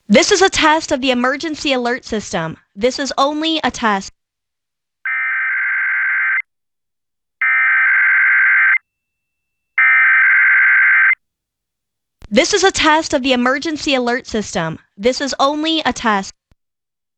This is a test of the emergency alert system. This is only a test. This is a test of the emergency alert system. This is only a test.